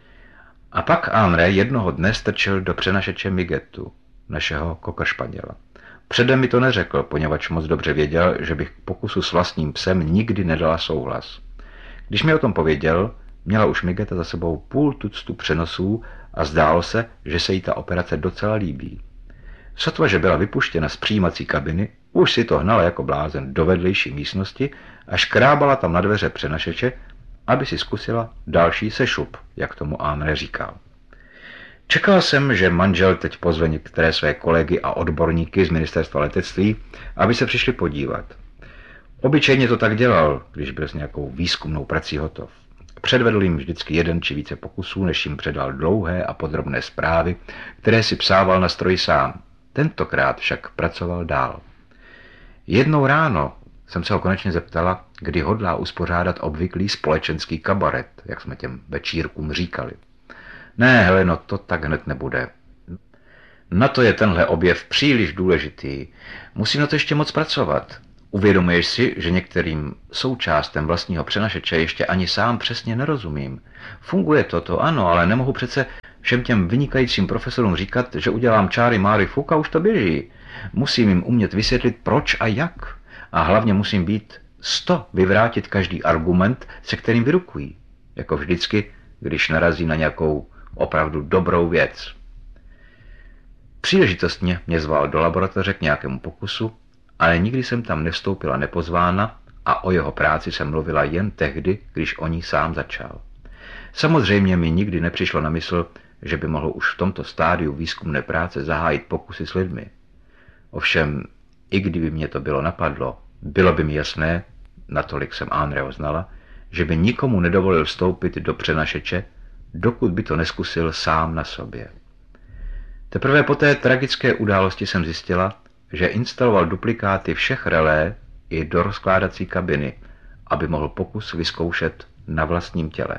Speaker 1: A pak André jednoho dne strčil do přenašeče Migetu, našeho kokršpaněla. Předem mi to neřekl, poněvadž moc dobře věděl, že bych k pokusu s vlastním psem nikdy nedala souhlas. Když mi o tom pověděl, měla už Migeta za sebou 1/2 tuctu přenosů a zdálo se, že se jí ta operace docela líbí. Sotva, že byla vypuštěna z přijímací kabiny, už si to hnala jako blázen do vedlejší místnosti a škrábala tam na dveře přenašeče, aby si zkusila další sešup, jak tomu André říkal. Čekal jsem, že manžel teď pozve některé své kolegy a odborníky z ministerstva letectví, aby se přišli podívat. Obyčejně to tak dělal, když byl s nějakou výzkumnou prací hotov. Předvedl jim vždycky 1 či více pokusů, než jim předal dlouhé a podrobné zprávy, které si psával na stroji sám. Tentokrát však pracoval dál. Jednou ráno jsem se ho konečně zeptala, kdy hodlá uspořádat obvyklý společenský kabaret, jak jsme těm večírkům říkali. Ne, Heleno, to tak hned nebude. Na to je tenhle objev příliš důležitý. Musím na to ještě moc pracovat. Uvědomuješ si, že některým součástem vlastního přenašeče ještě ani sám přesně nerozumím. Funguje to ano, ale nemohu přece všem těm vynikajícím profesorům říkat, že udělám čáry máry fuk a už to běží. Musím jim umět vysvětlit proč a jak. A hlavně musím být 100 vyvrátit každý argument, se kterým vyrukují. Jako vždycky, když narazí na nějakou opravdu dobrou věc. Příležitostně mě zval do laboratoře k nějakému pokusu, ale nikdy jsem tam nevstoupila nepozvána a o jeho práci jsem mluvila jen tehdy, když o ní sám začal. Samozřejmě mi nikdy nepřišlo na mysl, že by mohl už v tomto stádiu výzkumné práce zahájit pokusy s lidmi. Ovšem, i kdyby mě to bylo napadlo, bylo by mi jasné, natolik jsem Andreho znala, že by nikomu nedovolil vstoupit do přenašeče, dokud by to neskusil sám na sobě. Teprve po té tragické události jsem zjistila, že instaloval duplikáty všech relé i do rozkládací kabiny, aby mohl pokus vyzkoušet na vlastním těle.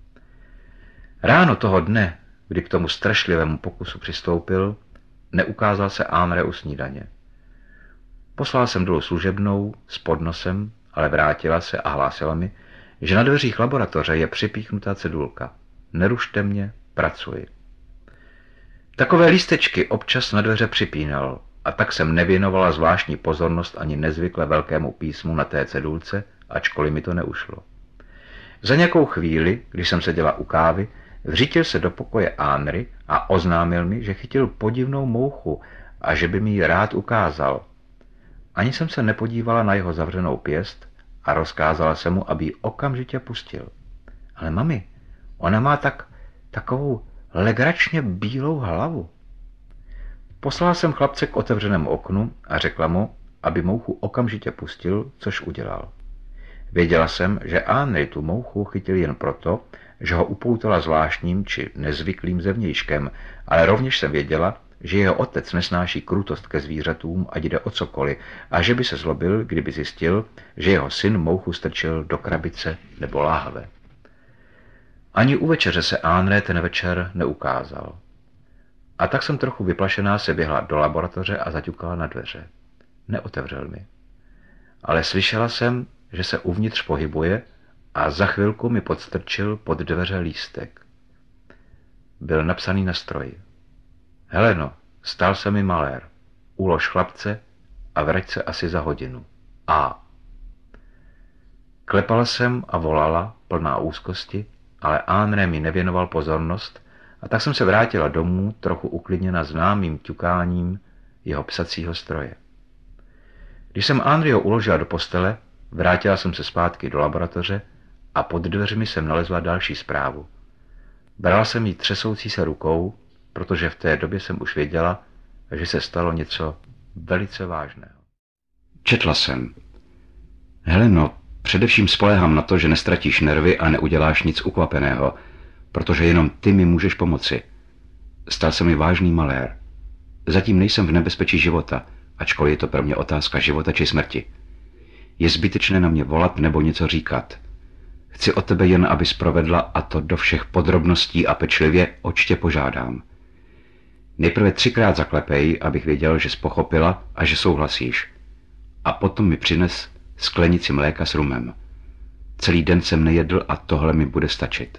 Speaker 1: Ráno toho dne, kdy k tomu strašlivému pokusu přistoupil, neukázal se André u snídaně. Poslal jsem dolů služebnou s podnosem, ale vrátila se a hlásila mi, že na dveřích laboratoře je připíchnutá cedulka. Nerušte mě, pracuji. Takové lístečky občas na dveře připínal, a tak jsem nevěnovala zvláštní pozornost ani nezvykle velkému písmu na té cedulce, ačkoliv mi to neušlo. Za nějakou chvíli, když jsem seděla u kávy, vřítil se do pokoje Henry a oznámil mi, že chytil podivnou mouchu a že by mi ji rád ukázal. Ani jsem se nepodívala na jeho zavřenou pěst a rozkázala se mu, aby ji okamžitě pustil. Ale mami, ona má takovou legračně bílou hlavu. Poslala jsem chlapce k otevřenému oknu a řekla mu, aby mouchu okamžitě pustil, což udělal. Věděla jsem, že Henry tu mouchu chytil jen proto, že ho upoutala zvláštním či nezvyklým zevnějškem, ale rovněž jsem věděla, že jeho otec nesnáší krutost ke zvířatům, ať jde o cokoliv, a že by se zlobil, kdyby zjistil, že jeho syn mouchu strčil do krabice nebo láhve. Ani u večeře se Henry ten večer neukázal. A tak jsem trochu vyplašená se běhla do laboratoře a zaťukala na dveře. Neotevřel mi. Ale slyšela jsem, že se uvnitř pohybuje a za chvilku mi podstrčil pod dveře lístek. Byl napsaný na stroji. Heleno, stal se mi malér. Ulož chlapce a vrať se asi za hodinu. A. Klepala jsem a volala, plná úzkosti, ale Henry mi nevěnoval pozornost, a tak jsem se vrátila domů, trochu uklidněna známým ťukáním jeho psacího stroje. Když jsem Andreho uložila do postele, vrátila jsem se zpátky do laboratoře a pod dveřmi jsem nalezla další zprávu. Brala jsem ji třesoucí se rukou, protože v té době jsem už věděla, že se stalo něco velice vážného. Četla jsem. Heleno, především spoléhám na to, že nestratíš nervy a neuděláš nic ukvapeného, protože jenom ty mi můžeš pomoci. Stal se mi vážný malér. Zatím nejsem v nebezpečí života, ačkoliv je to pro mě otázka života či smrti. Je zbytečné na mě volat nebo něco říkat. Chci od tebe jen, abys provedla, a to do všech podrobností a pečlivě, oč tě požádám. Nejprve 3krát zaklepej, abych věděl, že jsi pochopila a že souhlasíš. A potom mi přines sklenici mléka s rumem. Celý den jsem nejedl a tohle mi bude stačit.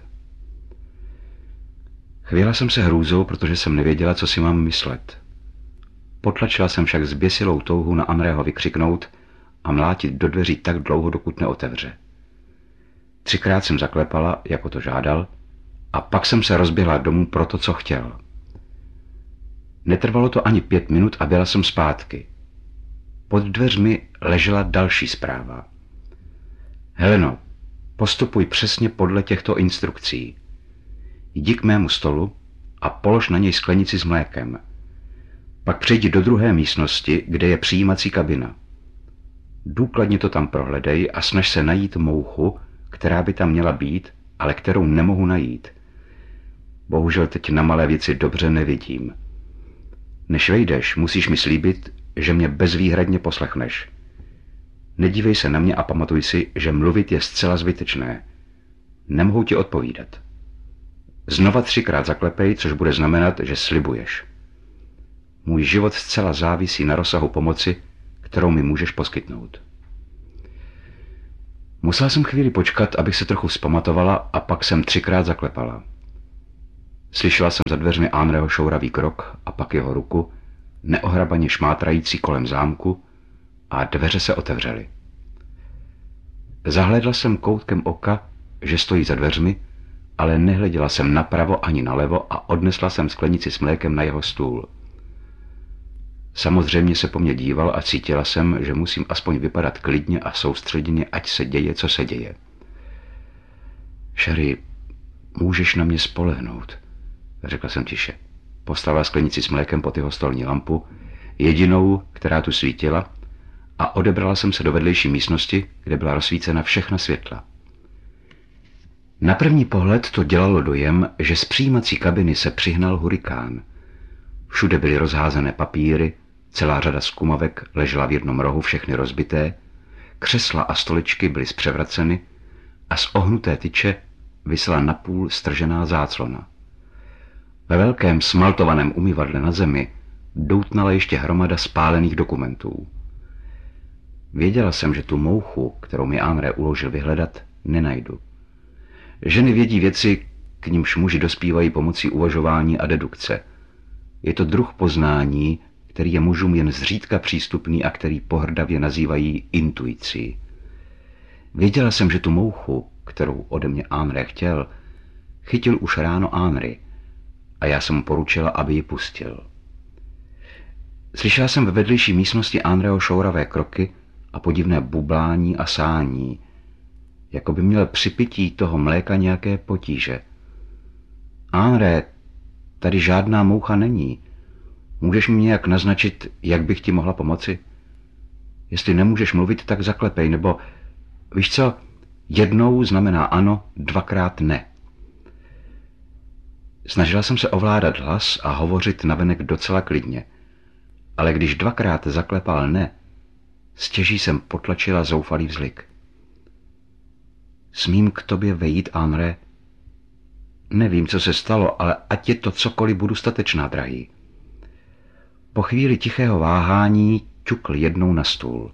Speaker 1: Chvěla jsem se hrůzou, protože jsem nevěděla, co si mám myslet. Potlačila jsem však zběsilou touhu na Henryho vykřiknout a mlátit do dveří tak dlouho, dokud neotevře. 3krát jsem zaklepala, jako to žádal, a pak jsem se rozběhla domů pro to, co chtěl. Netrvalo to ani 5 minut a byla jsem zpátky. Pod dveřmi ležela další zpráva. Heleno, postupuj přesně podle těchto instrukcí. Jdi k mému stolu a polož na něj sklenici s mlékem. Pak přejdi do druhé místnosti, kde je přijímací kabina. Důkladně to tam prohledej a snaž se najít mouchu, která by tam měla být, ale kterou nemohu najít. Bohužel teď na malé věci dobře nevidím. Než vejdeš, musíš mi slíbit, že mě bezvýhradně poslechneš. Nedívej se na mě a pamatuj si, že mluvit je zcela zbytečné. Nemohu ti odpovídat. Znova 3krát zaklepej, což bude znamenat, že slibuješ. Můj život zcela závisí na rozsahu pomoci, kterou mi můžeš poskytnout.
Speaker 2: Musela jsem chvíli počkat, abych se trochu vzpamatovala, a pak jsem 3krát zaklepala. Slyšela jsem za dveřmi Henryho šouravý krok a pak jeho ruku, neohrabaně šmátrající kolem zámku, a dveře se otevřely. Zahlédla jsem koutkem oka, že stojí za dveřmi, ale nehleděla jsem napravo ani nalevo a odnesla jsem sklenici s mlékem na jeho stůl. Samozřejmě se po mně díval a cítila jsem, že musím aspoň vypadat klidně a soustředěně, ať se děje, co se děje. Sherry, můžeš na mě spolehnout, řekla jsem tiše. Postavila sklenici s mlékem pod jeho stolní lampu, jedinou, která tu svítila, a odebrala jsem se do vedlejší místnosti, kde byla rozsvícena všechna světla. Na první pohled to dělalo dojem, že z přijímací kabiny se přihnal hurikán. Všude byly rozházené papíry, celá řada zkumavek ležela v jednom rohu, všechny rozbité, křesla a stoličky byly zpřevraceny a z ohnuté tyče visela napůl stržená záclona. Ve velkém smaltovaném umyvadle na zemi doutnala ještě hromada spálených dokumentů. Věděla jsem, že tu mouchu, kterou mi Henry uložil vyhledat, nenajdu. Ženy vědí věci, k nimž muži dospívají pomocí uvažování a dedukce. Je to druh poznání, který je mužům jen zřídka přístupný a který pohrdavě nazývají intuicí. Věděla jsem, že tu mouchu, kterou ode mě Henry chtěl, chytil už ráno Henry a já jsem mu poručila, aby ji pustil. Slyšela jsem ve vedlejší místnosti Henryho šouravé kroky a podivné bublání a sání, jako by měl při pití toho mléka nějaké potíže. Henry, tady žádná moucha není. Můžeš mi nějak naznačit, jak bych ti mohla pomoci? Jestli nemůžeš mluvit, tak zaklepej, nebo víš co, jednou znamená ano, 2krát ne. Snažila jsem se ovládat hlas a hovořit navenek docela klidně, ale když 2krát zaklepal ne, stěží jsem potlačila zoufalý vzlik. Smím k tobě vejít, Henry? Nevím, co se stalo, ale ať je to cokoliv, budu statečná, drahý. Po chvíli tichého váhání ťukl jednou na stůl.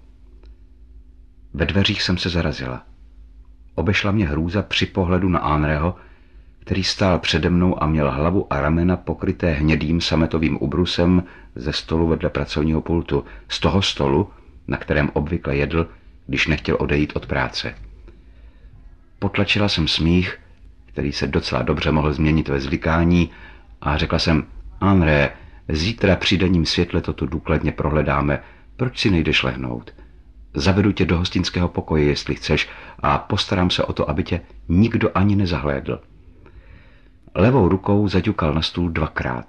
Speaker 2: Ve dveřích jsem se zarazila. Obešla mě hrůza při pohledu na Henryho, který stál přede mnou a měl hlavu a ramena pokryté hnědým sametovým ubrusem ze stolu vedle pracovního pultu, z toho stolu, na kterém obvykle jedl, když nechtěl odejít od práce. Potlačila jsem smích, který se docela dobře mohl změnit ve zlikání, a řekla jsem: Henry, zítra při denním světle toto důkladně prohledáme, proč si nejdeš lehnout? Zavedu tě do hostinského pokoje, jestli chceš, a postarám se o to, aby tě nikdo ani nezahlédl. Levou rukou zaťukal na stůl 2krát.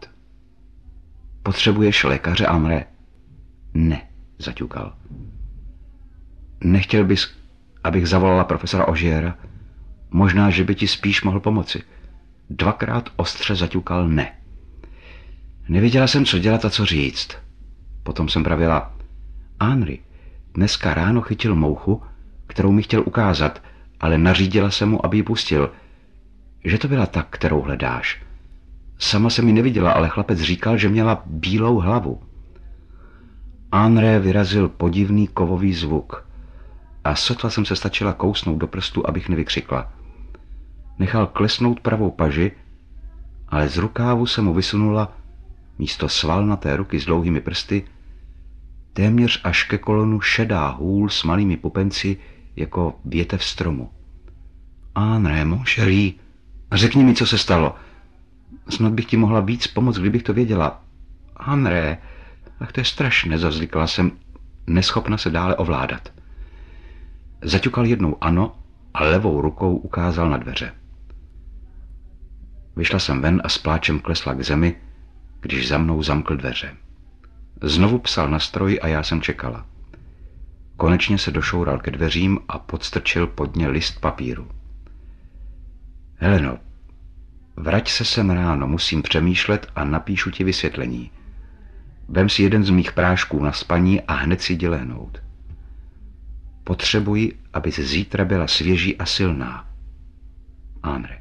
Speaker 2: Potřebuješ lékaře, Henry? Ne, zaťukal. Nechtěl bys, abych zavolala profesora Ogiera? Možná, že by ti spíš mohl pomoci. 2krát ostře zaťukal ne. Nevěděla jsem, co dělat a co říct. Potom jsem pravila: Henry, dneska ráno chytil mouchu, kterou mi chtěl ukázat, ale nařídila jsem mu, aby ji pustil. Že to byla ta, kterou hledáš. Sama se mi neviděla, ale chlapec říkal, že měla bílou hlavu. Henry vyrazil podivný kovový zvuk a sotva jsem se stačila kousnout do prstu, abych nevykřikla. Nechal klesnout pravou paži, ale z rukávu se mu vysunula místo svalnaté ruky s dlouhými prsty téměř až ke kolonu šedá hůl s malými pupenci jako větev stromu. Henry, mon chéri, řekni mi, co se stalo. Snad bych ti mohla víc pomoct, kdybych to věděla. Henry, tak to je strašné, zavzlikala jsem, neschopna se dále ovládat. Zaťukal jednou ano a levou rukou ukázal na dveře. Vyšla jsem ven a s pláčem klesla k zemi, když za mnou zamkl dveře. Znovu psal na stroji a já jsem čekala. Konečně se došoural ke dveřím a podstrčil pod ně list papíru. Heleno, vrať se sem ráno, musím přemýšlet a napíšu ti vysvětlení. Vem si jeden z mých prášků na spaní a hned si jdi lehnout. Potřebuji, abys zítra byla svěží a silná. Henry.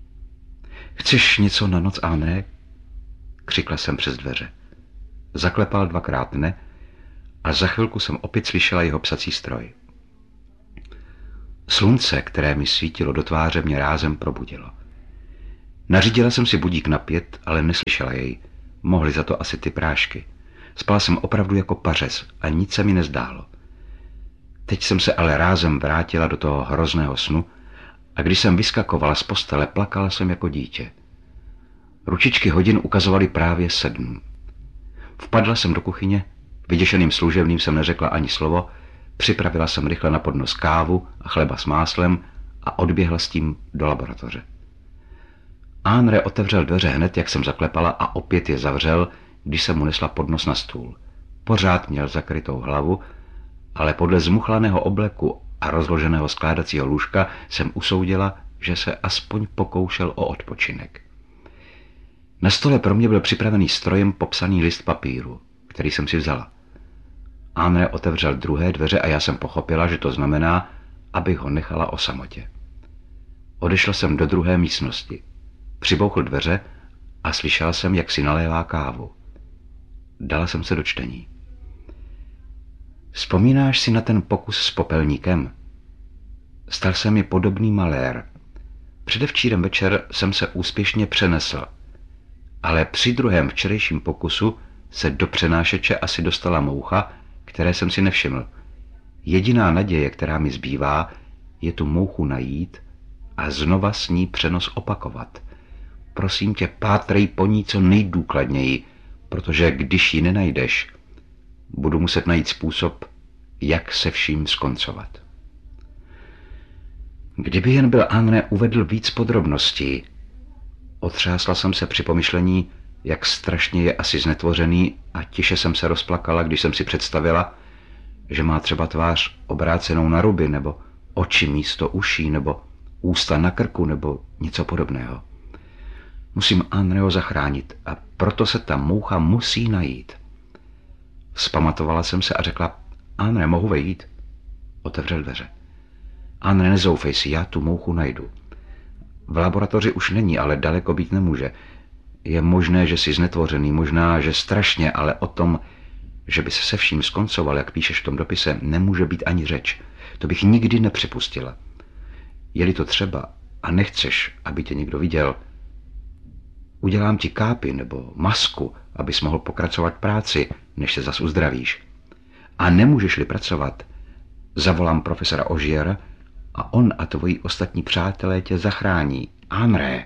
Speaker 2: Chceš něco na noc, Henry? Křikla jsem přes dveře. Zaklepal 2krát ne a za chvilku jsem opět slyšela jeho psací stroj. Slunce, které mi svítilo do tváře, mě rázem probudilo. Nařídila jsem si budík na 5, ale neslyšela jej. Mohly za to asi ty prášky. Spala jsem opravdu jako pařez a nic se mi nezdálo. Teď jsem se ale rázem vrátila do toho hrozného snu a když jsem vyskakovala z postele, plakala jsem jako dítě. Ručičky hodin ukazovaly právě 7. Vpadla jsem do kuchyně, vyděšeným služebným jsem neřekla ani slovo, připravila jsem rychle na podnos kávu a chleba s máslem a odběhla s tím do laboratoře. Henri otevřel dveře hned, jak jsem zaklepala, a opět je zavřel, když jsem mu nesla podnos na stůl. Pořád měl zakrytou hlavu, ale podle zmuchlaného obleku a rozloženého skládacího lůžka jsem usoudila, že se aspoň pokoušel o odpočinek. Na stole pro mě byl připravený strojem popsaný list papíru, který jsem si vzala. Henri otevřel druhé dveře a já jsem pochopila, že to znamená, abych ho nechala o samotě. Odešla jsem do druhé místnosti. Přibouchl dveře a slyšela jsem, jak si nalévá kávu. Dala jsem se do čtení. Vzpomínáš si na ten pokus s popelníkem? Stal se mi podobný malér. Předevčírem večer jsem se úspěšně přenesl, ale při druhém včerejším pokusu se do přenášeče asi dostala moucha, které jsem si nevšiml. Jediná naděje, která mi zbývá, je tu mouchu najít a znova s ní přenos opakovat. Prosím tě, pátrej po ní co nejdůkladněji, protože když ji nenajdeš, budu muset najít způsob, jak se vším skoncovat. Kdyby jen byl Henri uvedl víc podrobností, otřásla jsem se při pomyšlení, jak strašně je asi znetvořený, a tiše jsem se rozplakala, když jsem si představila, že má třeba tvář obrácenou na ruby, nebo oči místo uší, nebo ústa na krku, nebo něco podobného. Musím Henriho zachránit a proto se ta moucha musí najít. Vzpamatovala jsem se a řekla, Henri, mohu vejít? Otevřel dveře. Henri, nezoufej si, já tu mouchu najdu. V laboratoři už není, ale daleko být nemůže. Je možné, že jsi znetvořený, možná, že strašně, ale o tom, že by se vším skoncoval, jak píšeš v tom dopise, nemůže být ani řeč. To bych nikdy nepřipustila. Je-li to třeba a nechceš, aby tě někdo viděl, udělám ti kápi nebo masku, abys mohl pokračovat práci, než se zas uzdravíš. A nemůžeš-li pracovat, zavolám profesora Ogiera a on a tvoji ostatní přátelé tě zachrání. Henri.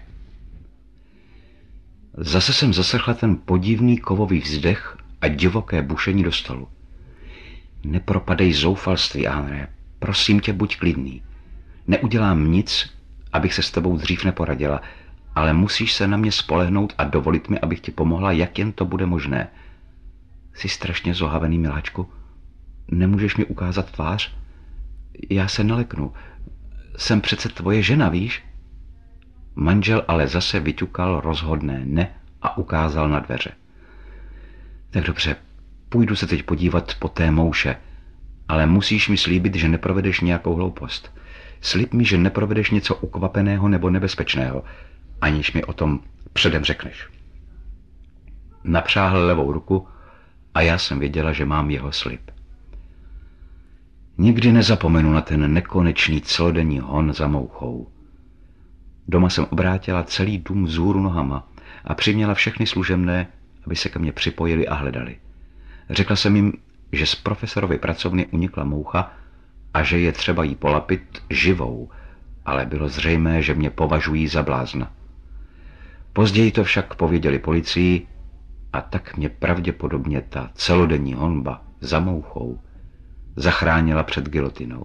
Speaker 2: Zase jsem zaslechla ten podivný kovový vzdech a divoké bušení do stolu. Nepropadej zoufalství, Henri. Prosím tě, buď klidný. Neudělám nic, abych se s tebou dřív neporadila, ale musíš se na mě spolehnout a dovolit mi, abych ti pomohla, jak jen to bude možné. Jsi strašně zohavený, miláčku. Nemůžeš mi ukázat tvář? Já se neleknu. Jsem přece tvoje žena, víš? Manžel ale zase vyťukal rozhodné ne a ukázal na dveře. Tak dobře, půjdu se teď podívat po té mouše, ale musíš mi slíbit, že neprovedeš nějakou hloupost. Slib mi, že neprovedeš něco ukvapeného nebo nebezpečného, aniž mi o tom předem řekneš. Napřáhl levou ruku a já jsem věděla, že mám jeho slib. Nikdy nezapomenu na ten nekonečný celodenní hon za mouchou. Doma jsem obrátila celý dům vzhůru nohama a přiměla všechny služebné, aby se ke mně připojili a hledali. Řekla jsem jim, že z profesorovy pracovny unikla moucha a že je třeba jí polapit živou, ale bylo zřejmé, že mě považují za blázna. Později to však pověděli policii a tak mě pravděpodobně ta celodenní honba za mouchou zachránila před gilotinou.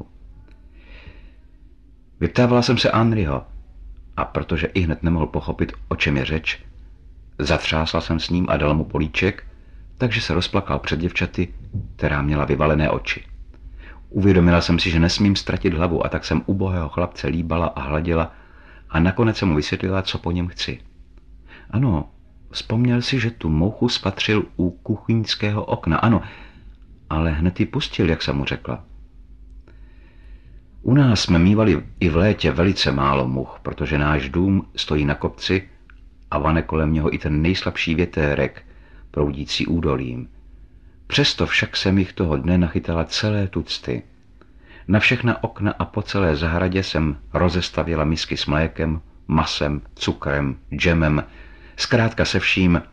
Speaker 2: Vyptávala jsem se Henriho a protože ihned nemohl pochopit, o čem je řeč, zatřásla jsem s ním a dala mu políček, takže se rozplakal před děvčaty, která měla vyvalené oči. Uvědomila jsem si, že nesmím ztratit hlavu, a tak jsem ubohého chlapce líbala a hladila a nakonec jsem mu vysvětlila, co po něm chci. Ano, vzpomněl si, že tu mouchu spatřil u kuchyňského okna, ano, ale hned ji pustil, jak jsem mu řekla. U nás jsme mívali i v létě velice málo much, protože náš dům stojí na kopci a vane kolem něho i ten nejslabší větérek, proudící údolím. Přesto však jsem jich toho dne nachytala celé tucty. Na všechna okna a po celé zahradě jsem rozestavěla misky s mlékem, masem, cukrem, džemem, zkrátka se vším,